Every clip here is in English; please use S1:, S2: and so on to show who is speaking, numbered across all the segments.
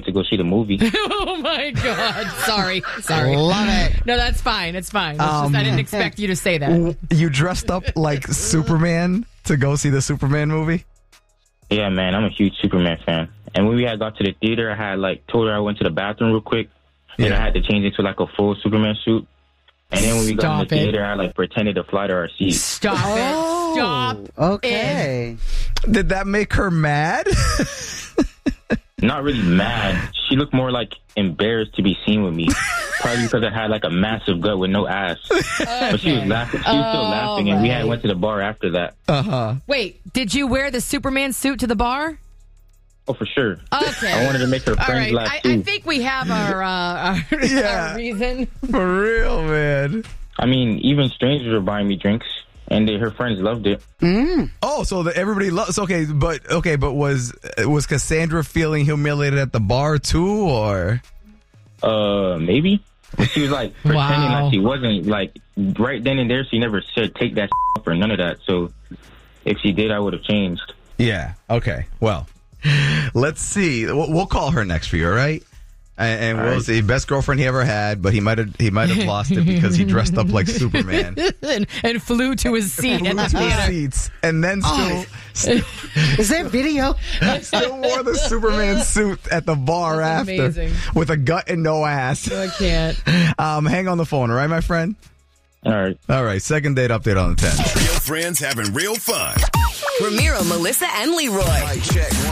S1: went to go see the movie.
S2: Oh, my God. Sorry.
S3: Love it.
S2: No, that's fine. It's fine. It's just I didn't expect you to say that.
S4: You dressed up like Superman to go see the Superman movie?
S1: Yeah, man, I'm a huge Superman fan. And when we had got to the theater, I had told her I went to the bathroom real quick, and I had to change into a full Superman suit. And then when we got in the theater, I pretended to fly to our seat.
S2: Stop it. Stop.
S3: Okay.
S4: Did that make her mad?
S1: Not really mad. She looked more embarrassed to be seen with me. Probably because I had a massive gut with no ass. Okay. But she was laughing. She was still laughing, and we went to the bar after that.
S4: Uh-huh.
S2: Wait, did you wear the Superman suit to the bar?
S1: Oh, for sure.
S2: Okay.
S1: I wanted to make her friends laugh too.
S2: I think we have our reason.
S4: For real, man.
S1: I mean, even strangers were buying me drinks, and her friends loved it.
S4: Oh, so everybody loves. Okay, but was Cassandra feeling humiliated at the bar too, or?
S1: Maybe. She was pretending like she wasn't right then and there. She never said take that off or none of that. So if she did, I would have changed.
S4: Yeah. Okay. Well, let's see. We'll call her next for you. All right. And we'll see. Best girlfriend he ever had, but he might have lost it because he dressed up like Superman
S2: and flew to his seat in the theater.
S4: And then
S3: Is there video?
S4: Still wore the Superman suit at the bar after,
S2: amazing.
S4: With a gut and no ass.
S2: I can't.
S4: Hang on the phone, all right, my friend?
S1: All right.
S4: Second date update on the 10.
S5: Real friends having real fun.
S6: Ramiro, Melissa, and Leroy.
S5: Mic check. 1, 2.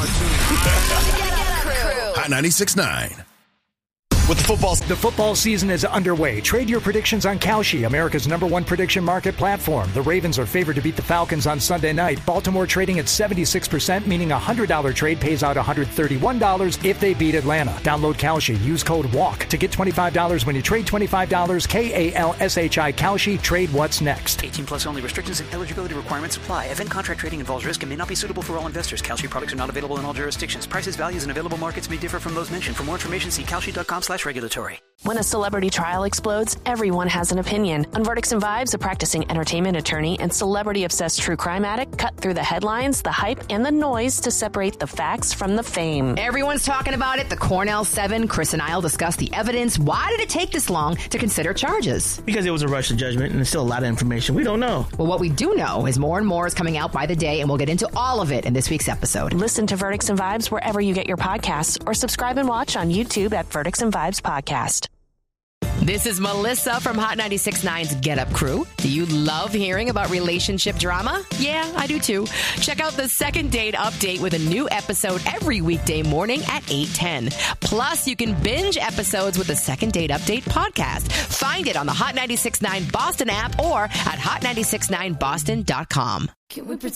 S5: Hot 96.9.
S7: With the football season is underway. Trade your predictions on Kalshi, America's #1 prediction market platform. The Ravens are favored to beat the Falcons on Sunday night. Baltimore trading at 76%, meaning a $100 trade pays out $131 if they beat Atlanta. Download Kalshi. Use code WALK to get $25 when you trade $25. KALSHI Kalshi. Trade what's next.
S8: 18 plus only. Restrictions and eligibility requirements apply. Event contract trading involves risk and may not be suitable for all investors. Kalshi products are not available in all jurisdictions. Prices, values, and available markets may differ from those mentioned. For more information, see kalshi.com/regulatory.
S9: When a celebrity trial explodes, everyone has an opinion. On Verdicts and Vibes, a practicing entertainment attorney and celebrity-obsessed true crime addict cut through the headlines, the hype, and the noise to separate the facts from the fame.
S10: Everyone's talking about it. The Cornell 7, Chris and I will discuss the evidence. Why did it take this long to consider charges?
S11: Because it was a rush to judgment, and there's still a lot of information we don't know.
S10: Well, what we do know is more and more is coming out by the day, and we'll get into all of it in this week's episode.
S9: Listen to Verdicts and Vibes wherever you get your podcasts, or subscribe and watch on YouTube at Verdicts and Vibes Podcast.
S2: This is Melissa from Hot 96.9's Get Up Crew. Do you love hearing about relationship drama? Yeah, I do too. Check out the Second Date Update with a new episode every weekday morning at 8:10. Plus, you can binge episodes with the Second Date Update podcast. Find it on the Hot 96.9 Boston app or at hot969boston.com.